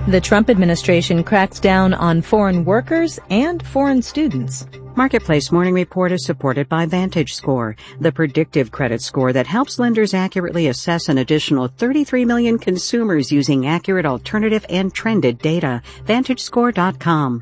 The Trump administration cracks down on foreign workers and foreign students. Marketplace Morning Report is supported by VantageScore, the predictive credit score that helps lenders accurately assess an additional 33 million consumers using accurate alternative and trended data. VantageScore.com.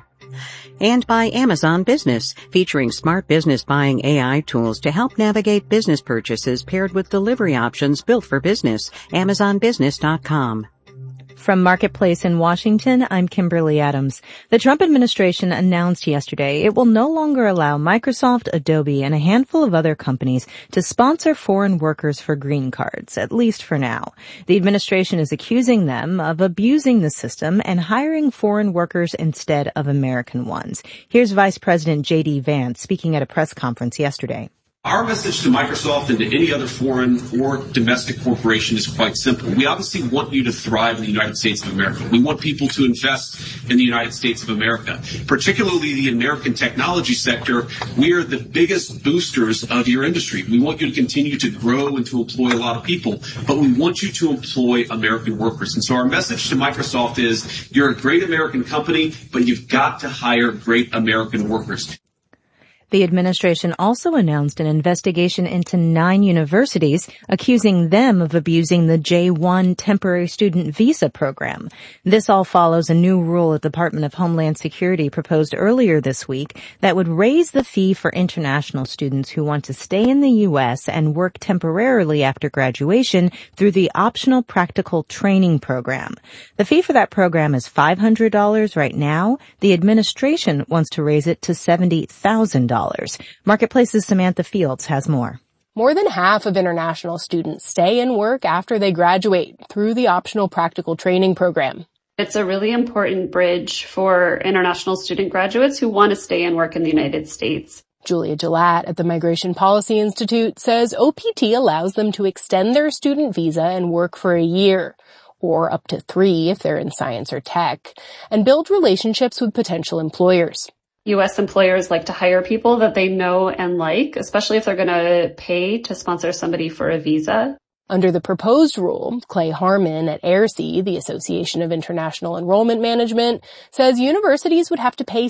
And by Amazon Business, featuring smart business buying AI tools to help navigate business purchases paired with delivery options built for business. AmazonBusiness.com. From Marketplace in Washington, I'm Kimberly Adams. The Trump administration announced yesterday it will no longer allow Microsoft, Adobe, and a handful of other companies to sponsor foreign workers for green cards, at least for now. The administration is accusing them of abusing the system and hiring foreign workers instead of American ones. Here's Vice President J.D. Vance speaking at a press conference yesterday. Our message to Microsoft and to any other foreign or domestic corporation is quite simple. We obviously want you to thrive in the United States of America. We want people to invest in the United States of America, particularly the American technology sector. We are the biggest boosters of your industry. We want you to continue to grow and to employ a lot of people, but we want you to employ American workers. And so our message to Microsoft is you're a great American company, but you've got to hire great American workers. The administration also announced an investigation into 9 universities, accusing them of abusing the J-1 temporary student visa program. This all follows a new rule the Department of Homeland Security proposed earlier this week that would raise the fee for international students who want to stay in the U.S. and work temporarily after graduation through the optional practical training program. The fee for that program is $500 right now. The administration wants to raise it to $70,000. Marketplace's Samantha Fields has more. More than half of international students stay and work after they graduate through the optional practical training program. It's a really important bridge for international student graduates who want to stay and work in the United States. Julia Gillette at the Migration Policy Institute says OPT allows them to extend their student visa and work for a year, or up to 3 if they're in science or tech, and build relationships with potential employers. U.S. employers like to hire people that they know and like, especially if they're going to pay to sponsor somebody for a visa. Under the proposed rule, Clay Harmon at AIRC, the Association of International Enrollment Management, says universities would have to pay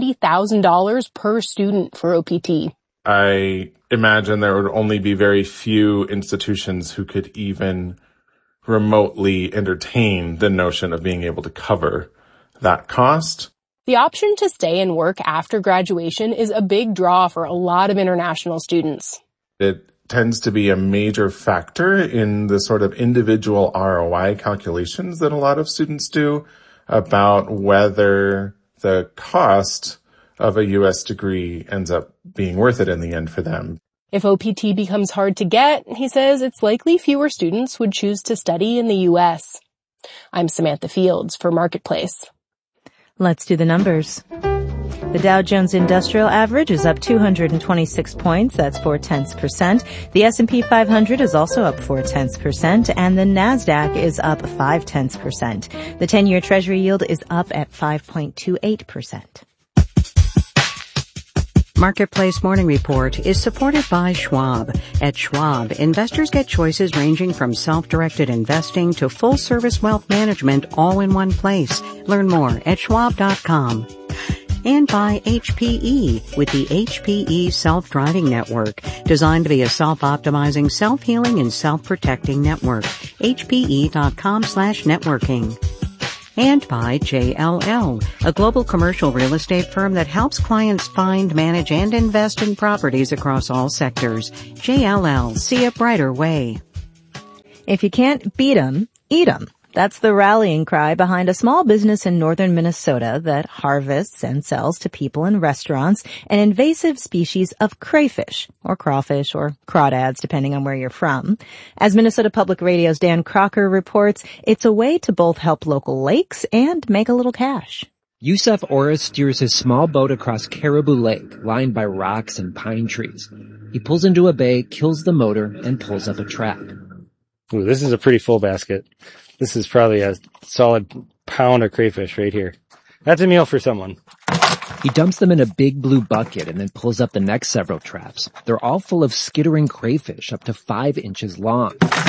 $70,000 per student for OPT. I imagine there would only be very few institutions who could even remotely entertain the notion of being able to cover that cost. The option to stay and work after graduation is a big draw for a lot of international students. It tends to be a major factor in the sort of individual ROI calculations that a lot of students do about whether the cost of a U.S. degree ends up being worth it in the end for them. If OPT becomes hard to get, he says it's likely fewer students would choose to study in the U.S. I'm Samantha Fields for Marketplace. Let's do the numbers. The Dow Jones Industrial Average is up 226 points. That's 0.4%. The S&P 500 is also up 0.4%, and the Nasdaq is up 0.5%. The 10-year Treasury yield is up at 5.28%. Marketplace Morning Report is supported by Schwab. At Schwab, investors get choices ranging from self-directed investing to full-service wealth management all in one place. Learn more at schwab.com. And by HPE with the HPE Self-Driving Network, designed to be a self-optimizing, self-healing, and self-protecting network. HPE.com/networking. And by JLL, a global commercial real estate firm that helps clients find, manage, and invest in properties across all sectors. JLL, see a brighter way. If you can't beat 'em, eat 'em. That's the rallying cry behind a small business in northern Minnesota that harvests and sells to people in restaurants an invasive species of crayfish, or crawfish, or crawdads, depending on where you're from. As Minnesota Public Radio's Dan Crocker reports, it's a way to both help local lakes and make a little cash. Yusuf Orris steers his small boat across Caribou Lake, lined by rocks and pine trees. He pulls into a bay, kills the motor, and pulls up a trap. Ooh, this is a pretty full basket. This is probably a solid pound of crayfish right here. That's a meal for someone. He dumps them in a big blue bucket and then pulls up the next several traps. They're all full of skittering crayfish up to 5 inches long.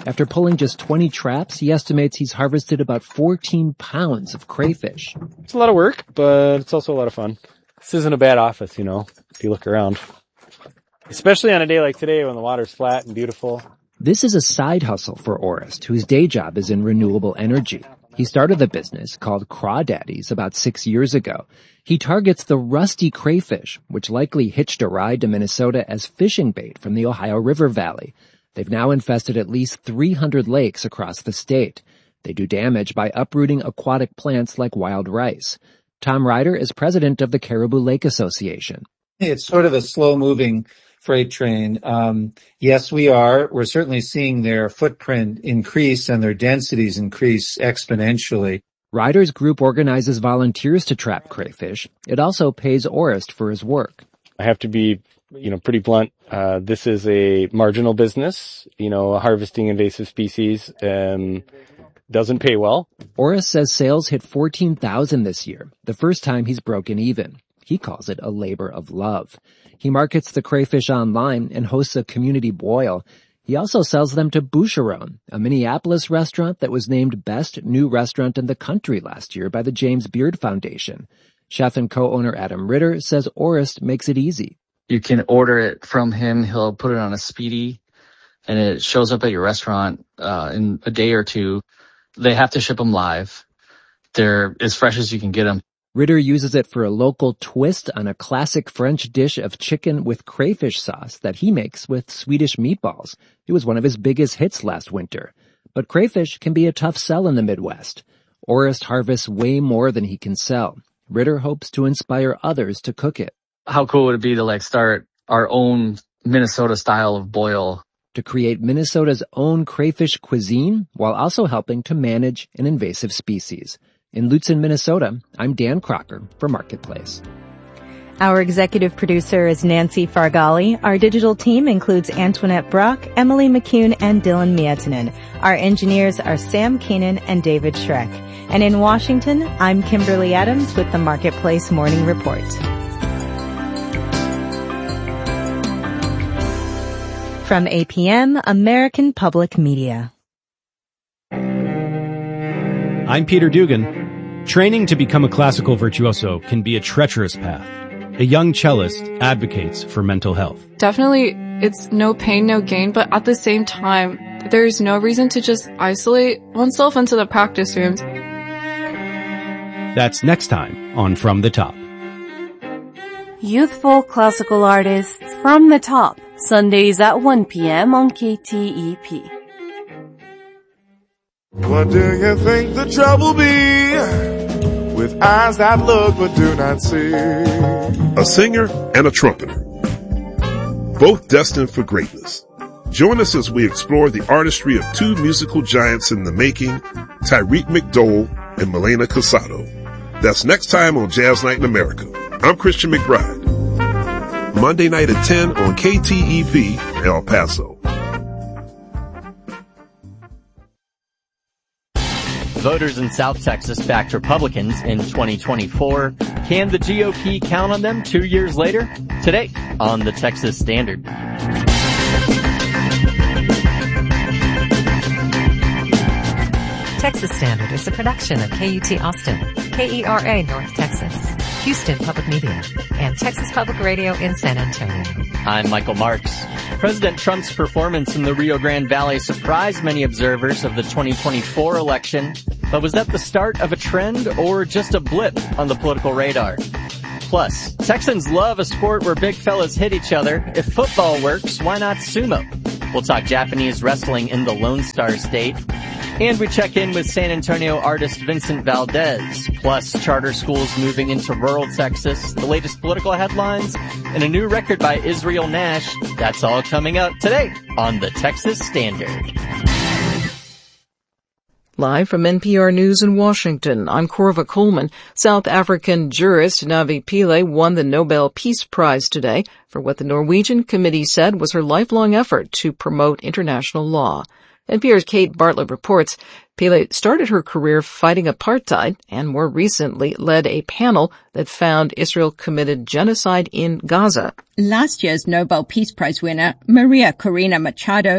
After pulling just 20 traps, he estimates he's harvested about 14 pounds of crayfish. It's a lot of work, but it's also a lot of fun. This isn't a bad office, you know, if you look around. Especially on a day like today when the water's flat and beautiful. This is a side hustle for Orest, whose day job is in renewable energy. He started the business called Crawdaddies about 6 years ago. He targets the rusty crayfish, which likely hitched a ride to Minnesota as fishing bait from the Ohio River Valley. They've now infested at least 300 lakes across the state. They do damage by uprooting aquatic plants like wild rice. Tom Ryder is president of the Caribou Lake Association. It's sort of a slow-moving freight train. Yes, we're certainly seeing their footprint increase and their densities increase exponentially. Ryder's group organizes volunteers to trap crayfish. It also pays Orest for his work. I have to be, pretty blunt. This is a marginal business. Harvesting invasive species, doesn't pay well. Orest says sales hit 14,000 this year, the first time he's broken even. He calls it a labor of love. He markets the crayfish online and hosts a community boil. He also sells them to Boucheron, a Minneapolis restaurant that was named Best New Restaurant in the Country last year by the James Beard Foundation. Chef and co-owner Adam Ritter says Orest makes it easy. You can order it from him. He'll put it on a speedy, and it shows up at your restaurant in a day or two. They have to ship them live. They're as fresh as you can get them. Ritter uses it for a local twist on a classic French dish of chicken with crayfish sauce that he makes with Swedish meatballs. It was one of his biggest hits last winter. But crayfish can be a tough sell in the Midwest. Orest harvests way more than he can sell. Ritter hopes to inspire others to cook it. How cool would it be to start our own Minnesota style of boil? To create Minnesota's own crayfish cuisine while also helping to manage an invasive species. In Lutsen, Minnesota, I'm Dan Crocker for Marketplace. Our executive producer is Nancy Fargali. Our digital team includes Antoinette Brock, Emily McCune, and Dylan Mietinen. Our engineers are Sam Keenan and David Schreck. And in Washington, I'm Kimberly Adams with the Marketplace Morning Report. From APM, American Public Media. I'm Peter Dugan. Training to become a classical virtuoso can be a treacherous path. A young cellist advocates for mental health. Definitely, it's no pain, no gain, but at the same time, there's no reason to just isolate oneself into the practice rooms. That's next time on From the Top. Youthful classical artists From the Top, Sundays at 1 p.m. on KTEP. What do you think the trouble be with eyes that look but do not see? A singer and a trumpeter, both destined for greatness. Join us as we explore the artistry of two musical giants in the making, Tyreek McDowell and Milena Casado. That's next time on Jazz Night in America. I'm Christian McBride. Monday night at 10 on KTEP El Paso. Voters in South Texas backed Republicans in 2024. Can the GOP count on them 2 years later? Today on the Texas Standard. Texas Standard is a production of KUT Austin, KERA North Texas, Houston Public Media, and Texas Public Radio in San Antonio. I'm Michael Marks. President Trump's performance in the Rio Grande Valley surprised many observers of the 2024 election, but was that the start of a trend or just a blip on the political radar? Plus, Texans love a sport where big fellas hit each other. If football works, why not sumo? We'll talk Japanese wrestling in the Lone Star State. And we check in with San Antonio artist Vincent Valdez, plus charter schools moving into rural Texas, the latest political headlines, and a new record by Israel Nash. That's all coming up today on the Texas Standard. Live from NPR News in Washington, I'm Corva Coleman. South African jurist Navi Pillay won the Nobel Peace Prize today for what the Norwegian committee said was her lifelong effort to promote international law. NPR's Kate Bartlett reports Pillay started her career fighting apartheid and more recently led a panel that found Israel committed genocide in Gaza. Last year's Nobel Peace Prize winner, Maria Corina Machado,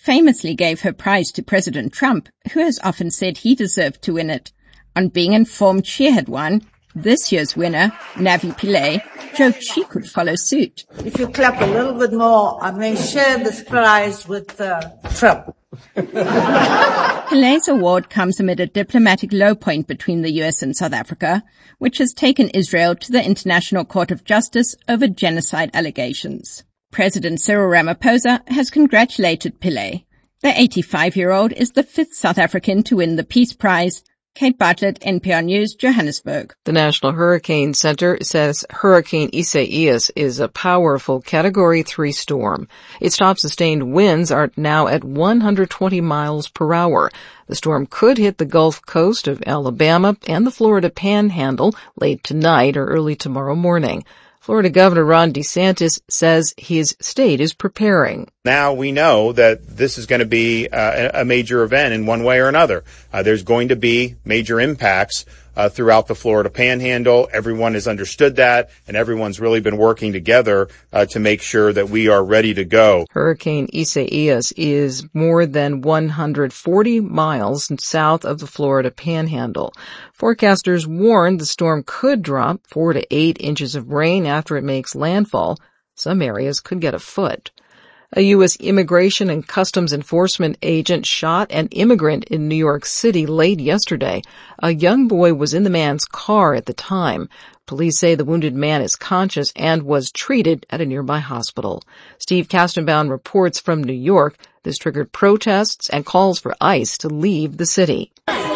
famously gave her prize to President Trump, who has often said he deserved to win it. On being informed she had won, this year's winner, Navi Pillay, joked she could follow suit. If you clap a little bit more, I may share this prize with Trump. Pillay's award comes amid a diplomatic low point between the US and South Africa, which has taken Israel to the International Court of Justice over genocide allegations. President Cyril Ramaphosa has congratulated Pillay. The 85-year-old is the fifth South African to win the Peace Prize. Kate Bartlett, NPR News, Johannesburg. The National Hurricane Center says Hurricane Isaias is a powerful Category 3 storm. Its top sustained winds are now at 120 miles per hour. The storm could hit the Gulf Coast of Alabama and the Florida Panhandle late tonight or early tomorrow morning. Florida Governor Ron DeSantis says his state is preparing. Now we know that this is going to be a major event in one way or another. There's going to be major impacts throughout the Florida Panhandle. Everyone has understood that, and everyone's really been working together to make sure that we are ready to go. Hurricane Isaias is more than 140 miles south of the Florida Panhandle. Forecasters warned the storm could drop 4 to 8 inches of rain after it makes landfall. Some areas could get a foot. A U.S. Immigration and Customs Enforcement agent shot an immigrant in New York City late yesterday. A young boy was in the man's car at the time. Police say the wounded man is conscious and was treated at a nearby hospital. Steve Kastenbaum reports from New York. This triggered protests and calls for ICE to leave the city.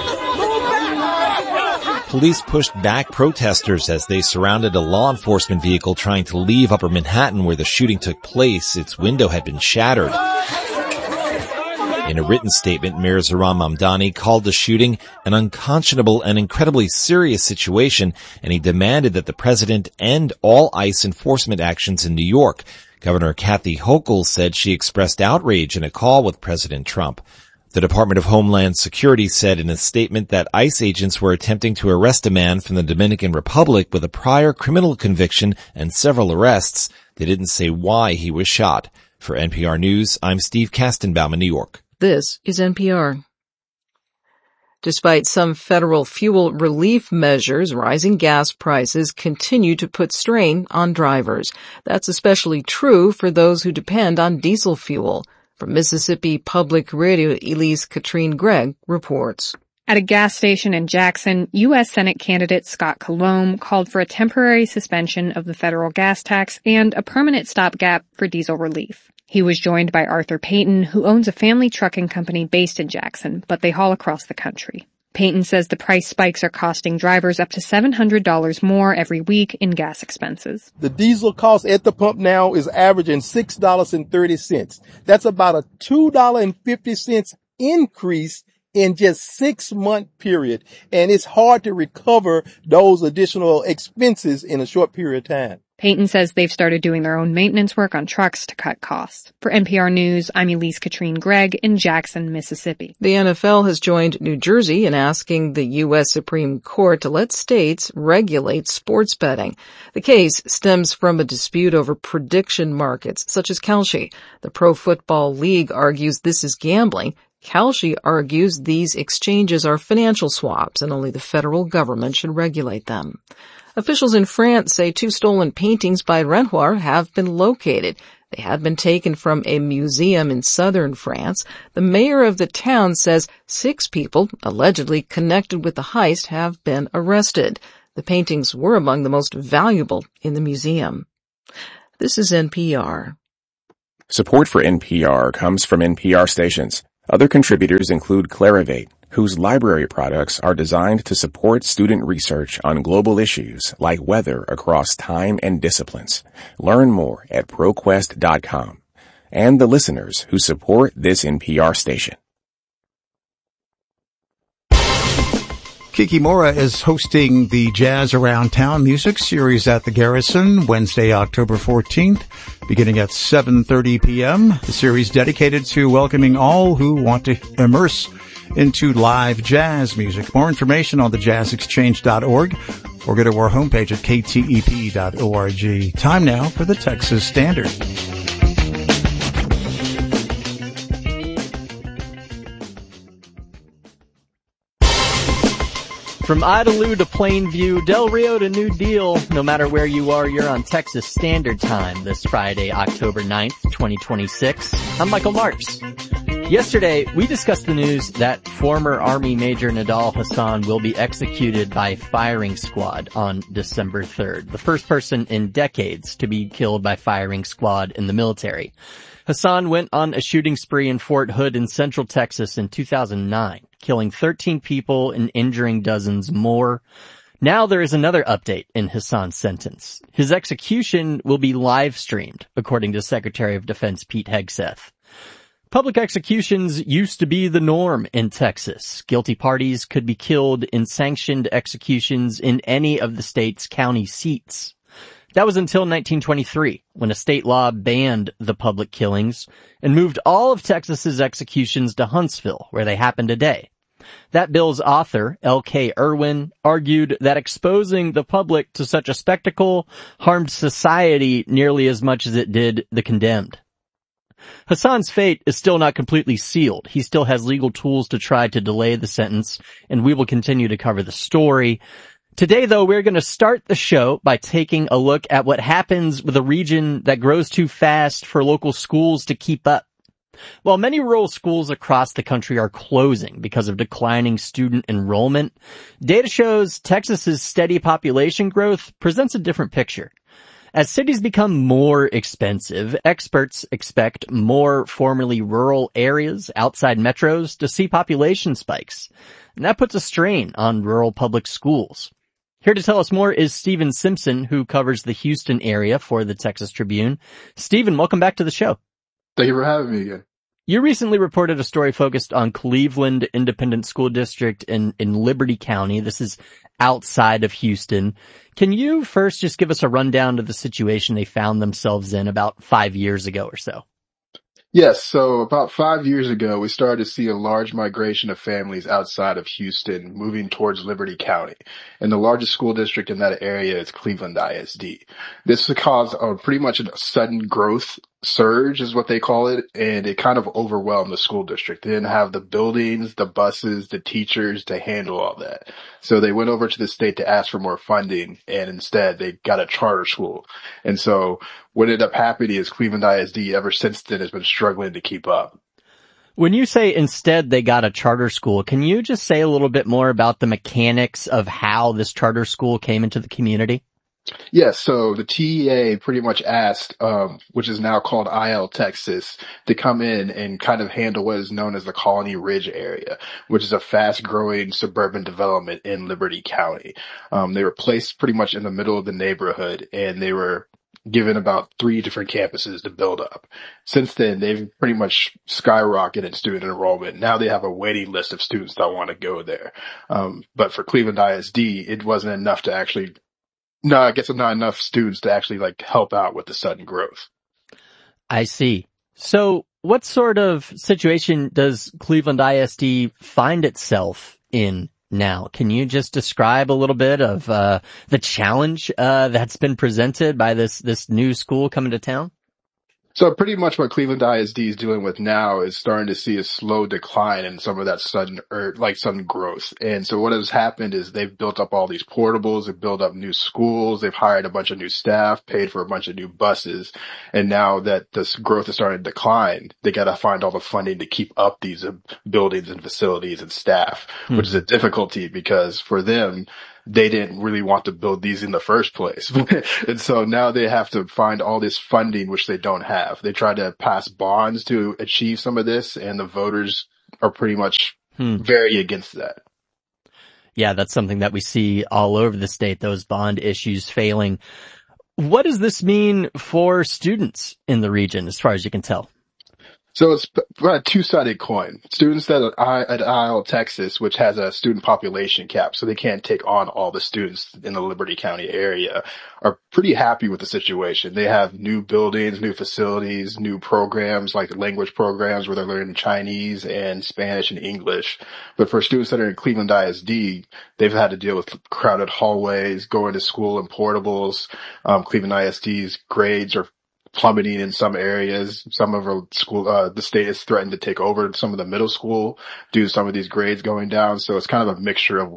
Police pushed back protesters as they surrounded a law enforcement vehicle trying to leave Upper Manhattan where the shooting took place. Its window had been shattered. In a written statement, Mayor Zohran Mamdani called the shooting an unconscionable and incredibly serious situation, and he demanded that the president end all ICE enforcement actions in New York. Governor Kathy Hochul said she expressed outrage in a call with President Trump. The Department of Homeland Security said in a statement that ICE agents were attempting to arrest a man from the Dominican Republic with a prior criminal conviction and several arrests. They didn't say why he was shot. For NPR News, I'm Steve Kastenbaum in New York. This is NPR. Despite some federal fuel relief measures, rising gas prices continue to put strain on drivers. That's especially true for those who depend on diesel fuel. From Mississippi Public Radio, Elise Katrine Gregg reports. At a gas station in Jackson, U.S. Senate candidate Scott Colomb called for a temporary suspension of the federal gas tax and a permanent stopgap for diesel relief. He was joined by Arthur Payton, who owns a family trucking company based in Jackson, but they haul across the country. Payton says the price spikes are costing drivers up to $700 more every week in gas expenses. The diesel cost at the pump now is averaging $6.30. That's about a $2.50 increase in just 6-month period. And it's hard to recover those additional expenses in a short period of time. Payton says they've started doing their own maintenance work on trucks to cut costs. For NPR News, I'm Elise Katrine Gregg in Jackson, Mississippi. The NFL has joined New Jersey in asking the U.S. Supreme Court to let states regulate sports betting. The case stems from a dispute over prediction markets, such as Kalshi. The Pro Football League argues this is gambling. Kalshi argues these exchanges are financial swaps and only the federal government should regulate them. Officials in France say 2 stolen paintings by Renoir have been located. They had been taken from a museum in southern France. The mayor of the town says 6 people allegedly connected with the heist have been arrested. The paintings were among the most valuable in the museum. This is NPR. Support for NPR comes from NPR stations. Other contributors include Clarivate, whose library products are designed to support student research on global issues like weather across time and disciplines. Learn more at ProQuest.com. And the listeners who support this NPR station. Kiki Mora is hosting the Jazz Around Town Music Series at the Garrison Wednesday, October 14th, beginning at 7:30 p.m. The series dedicated to welcoming all who want to immerse into live jazz music. More information on thejazzexchange.org or go to our homepage at ktep.org. Time now for the Texas Standard. From Idalou to Plainview, Del Rio to New Deal, no matter where you are, you're on Texas Standard Time this Friday, October 9th, 2026. I'm Michael Marks. Yesterday, we discussed the news that former Army Major Nidal Hasan will be executed by firing squad on December 3rd, the first person in decades to be killed by firing squad in the military. Hasan went on a shooting spree in Fort Hood in Central Texas in 2009, killing 13 people and injuring dozens more. Now there is another update in Hasan's sentence. His execution will be live streamed, according to Secretary of Defense Pete Hegseth. Public executions used to be the norm in Texas. Guilty parties could be killed in sanctioned executions in any of the state's county seats. That was until 1923, when a state law banned the public killings and moved all of Texas's executions to Huntsville, where they happen today. That bill's author, L.K. Irwin, argued that exposing the public to such a spectacle harmed society nearly as much as it did the condemned. Hasan's fate is still not completely sealed. He still has legal tools to try to delay the sentence, and we will continue to cover the story. Today, though, we're going to start the show by taking a look at what happens with a region that grows too fast for local schools to keep up. While many rural schools across the country are closing because of declining student enrollment, data shows Texas's steady population growth presents a different picture. As cities become more expensive, experts expect more formerly rural areas outside metros to see population spikes, and that puts a strain on rural public schools. Here to tell us more is Stephen Simpson, who covers the Houston area for the Texas Tribune. Stephen, welcome back to the show. Thank you for having me again. You recently reported a story focused on Cleveland Independent School District in Liberty County. This is outside of Houston. Can you first just give us a rundown of the situation they found themselves in about 5 years ago or so? Yes, so about 5 years ago, we started to see a large migration of families outside of Houston moving towards Liberty County. And the largest school district in that area is Cleveland ISD. This caused pretty much a sudden growth surge is what they call it, and it kind of overwhelmed the school district. They didn't have the buildings, the buses, the teachers to handle all that. So they went over to the state to ask for more funding, and instead they got a charter school. And so what ended up happening is Cleveland ISD ever since then has been struggling to keep up. When you say instead they got a charter school, can you just say a little bit more about the mechanics of how this charter school came into the community? Yes, so the TEA pretty much asked, which is now called IL Texas, to come in and kind of handle what is known as the Colony Ridge area, which is a fast-growing suburban development in Liberty County. They were placed pretty much in the middle of the neighborhood, and they were given about 3 different campuses to build up. Since then, they've pretty much skyrocketed in student enrollment. Now they have a waiting list of students that want to go there. But for Cleveland ISD, it wasn't enough to actually not enough students to actually help out with the sudden growth. I see. So what sort of situation does Cleveland ISD find itself in now? Can you just describe a little bit of the challenge that's been presented by this new school coming to town? So pretty much what Cleveland ISD is dealing with now is starting to see a slow decline in some of that sudden growth. And so what has happened is they've built up all these portables, they've built up new schools, they've hired a bunch of new staff, paid for a bunch of new buses. And now that this growth is starting to decline, they got to find all the funding to keep up these buildings and facilities and staff, which is a difficulty because for them, they didn't really want to build these in the first place. And so now they have to find all this funding, which they don't have. They try to pass bonds to achieve some of this, and the voters are pretty much very against that. Yeah, that's something that we see all over the state, those bond issues failing. What does this mean for students in the region, as far as you can tell? So it's a two-sided coin. Students that are at IL Texas, which has a student population cap, so they can't take on all the students in the Liberty County area, are pretty happy with the situation. They have new buildings, new facilities, new programs like language programs where they're learning Chinese and Spanish and English. But for students that are in Cleveland ISD, they've had to deal with crowded hallways, going to school in portables. Cleveland ISD's grades are plummeting in some areas. Some of our school, the state has threatened to take over some of the middle school due to some of these grades going down. So it's kind of a mixture of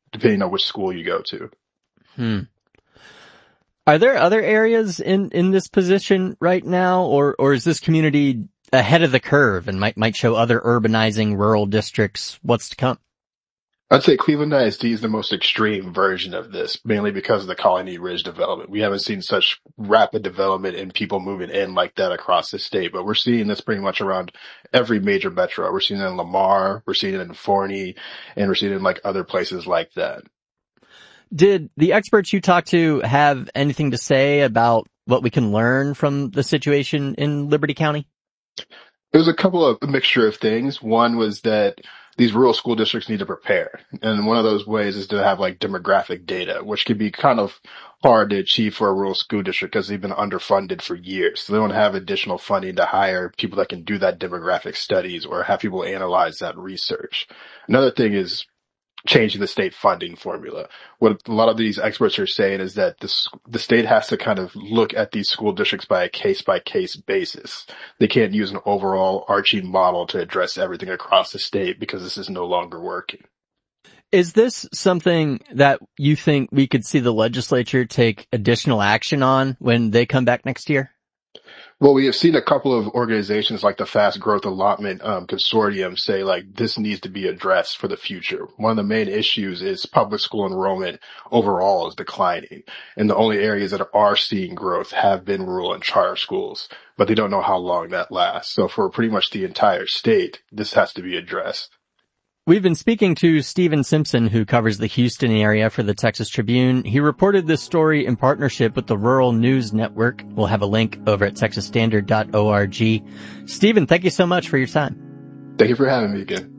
depending on which school you go to. Are there other areas in this position right now, or is this community ahead of the curve and might show other urbanizing rural districts what's to come? I'd say Cleveland ISD is the most extreme version of this, mainly because of the Colony Ridge development. We haven't seen such rapid development and people moving in like that across the state, but we're seeing this pretty much around every major metro. We're seeing it in Lamar, we're seeing it in Forney, and we're seeing it in like other places like that. Did the experts you talked to have anything to say about what we can learn from the situation in Liberty County? There was a mixture of things. One was that these rural school districts need to prepare. And one of those ways is to have like demographic data, which can be kind of hard to achieve for a rural school district because they've been underfunded for years. So they don't have additional funding to hire people that can do that demographic studies or have people analyze that research. Another thing is changing the state funding formula. What a lot of these experts are saying is that the state has to kind of look at these school districts by a case-by-case basis. They can't use an overall arching model to address everything across the state because this is no longer working. Is this something that you think we could see the legislature take additional action on when they come back next year? Well, we have seen a couple of organizations like the Fast Growth Allotment Consortium say like this needs to be addressed for the future. One of the main issues is public school enrollment overall is declining. And the only areas that are seeing growth have been rural and charter schools, but they don't know how long that lasts. So for pretty much the entire state, this has to be addressed. We've been speaking to Steven Simpson, who covers the Houston area for the Texas Tribune. He reported this story in partnership with the Rural News Network. We'll have a link over at texasstandard.org. Steven, thank you so much for your time. Thank you for having me again.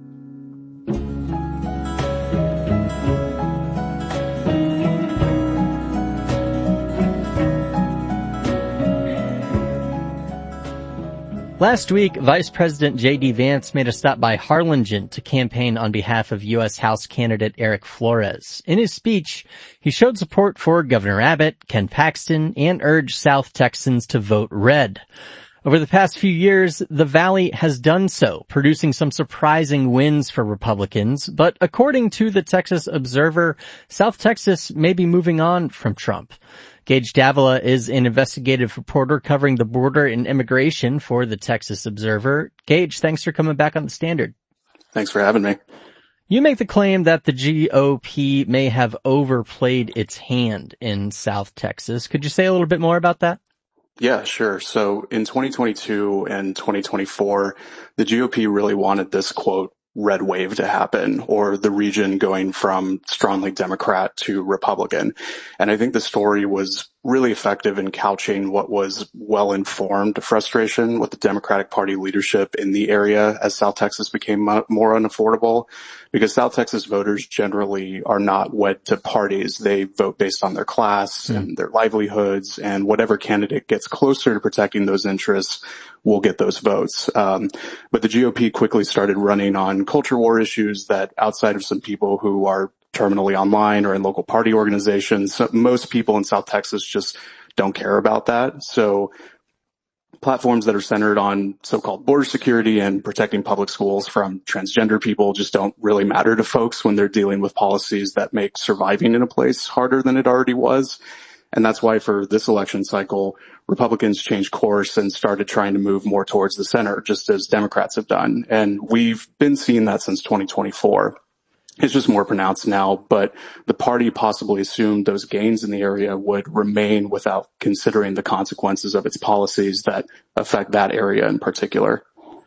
Last week, Vice President J.D. Vance made a stop by Harlingen to campaign on behalf of U.S. House candidate Eric Flores. In his speech, he showed support for Governor Abbott, Ken Paxton, and urged South Texans to vote red. Over the past few years, the Valley has done so, producing some surprising wins for Republicans. But according to the Texas Observer, South Texas may be moving on from Trump. Gage Davila is an investigative reporter covering the border and immigration for the Texas Observer. Gage, thanks for coming back on the Standard. Thanks for having me. You make the claim that the GOP may have overplayed its hand in South Texas. Could you say a little bit more about that? Yeah, sure. So in 2022 and 2024, the GOP really wanted this, quote, red wave to happen, or the region going from strongly Democrat to Republican. And I think the story was really effective in couching what was well-informed frustration with the Democratic Party leadership in the area as South Texas became more unaffordable, because South Texas voters generally are not wed to parties. They vote based on their class and their livelihoods, and whatever candidate gets closer to protecting those interests will get those votes. But the GOP quickly started running on culture war issues that, outside of some people who are terminally online or in local party organizations, most people in South Texas just don't care about that. So platforms that are centered on so-called border security and protecting public schools from transgender people just don't really matter to folks when they're dealing with policies that make surviving in a place harder than it already was. And that's why for this election cycle, Republicans changed course and started trying to move more towards the center, just as Democrats have done. And we've been seeing that since 2024. It's just more pronounced now, but the party possibly assumed those gains in the area would remain without considering the consequences of its policies that affect that area in particular.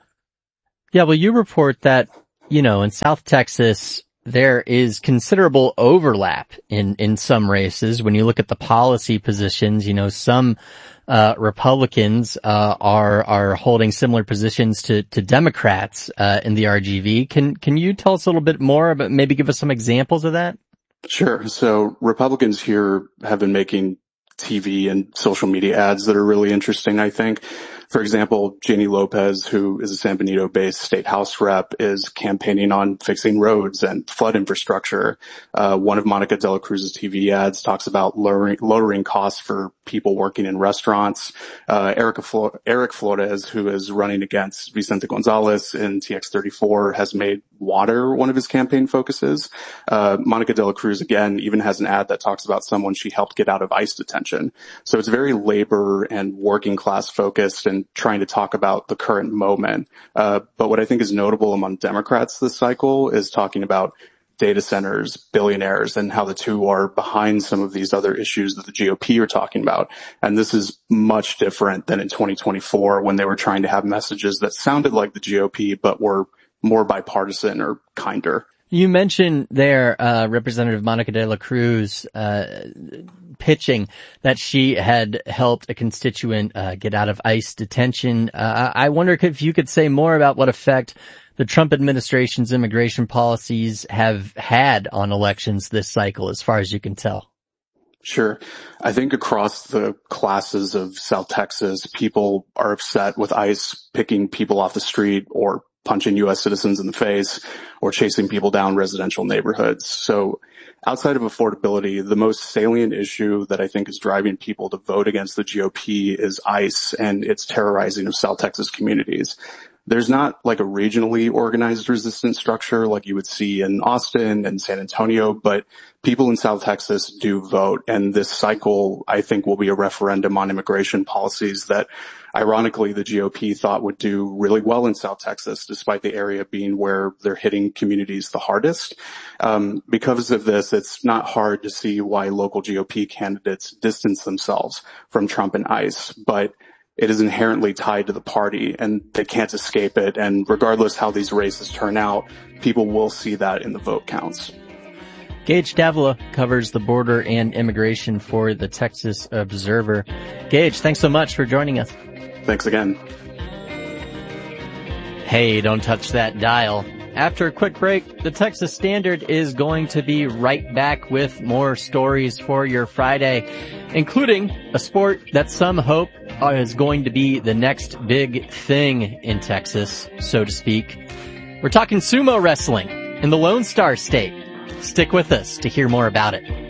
Yeah, well, you report that, in South Texas, there is considerable overlap in some races. When you look at the policy positions, some Republicans are holding similar positions to Democrats in the RGV. Can you tell us a little bit more about, maybe give us some examples of that? Sure. So Republicans here have been making TV and social media ads that are really interesting, I think. For example, Janie Lopez, who is a San Benito-based state house rep, is campaigning on fixing roads and flood infrastructure. One of Monica de la Cruz's TV ads talks about lowering costs for people working in restaurants. Eric Flores, who is running against Vicente Gonzalez in TX34, has made water one of his campaign focuses. Monica de la Cruz, again, even has an ad that talks about someone she helped get out of ICE detention. So it's very labor and working class focused and trying to talk about the current moment. But what I think is notable among Democrats this cycle is talking about data centers, billionaires, and how the two are behind some of these other issues that the GOP are talking about. And this is much different than in 2024 when they were trying to have messages that sounded like the GOP but were more bipartisan or kinder. You mentioned there, Representative Monica de la Cruz, pitching that she had helped a constituent, get out of ICE detention. I wonder if you could say more about what effect the Trump administration's immigration policies have had on elections this cycle, as far as you can tell. Sure. I think across the classes of South Texas, people are upset with ICE picking people off the street or punching U.S. citizens in the face or chasing people down residential neighborhoods. So outside of affordability, the most salient issue that I think is driving people to vote against the GOP is ICE and its terrorizing of South Texas communities. There's not like a regionally organized resistance structure like you would see in Austin and San Antonio, but people in South Texas do vote. And this cycle, I think, will be a referendum on immigration policies that, ironically, the GOP thought would do really well in South Texas, despite the area being where they're hitting communities the hardest. Because of this, it's not hard to see why local GOP candidates distance themselves from Trump and ICE. But it is inherently tied to the party, and they can't escape it. And regardless how these races turn out, people will see that in the vote counts. Gage Davila covers the border and immigration for the Texas Observer. Gage, thanks so much for joining us. Thanks again. Hey, don't touch that dial. After a quick break, the Texas Standard is going to be right back with more stories for your Friday, including a sport that some hope is going to be the next big thing in Texas, so to speak. We're talking sumo wrestling in the Lone Star State. Stick with us to hear more about it.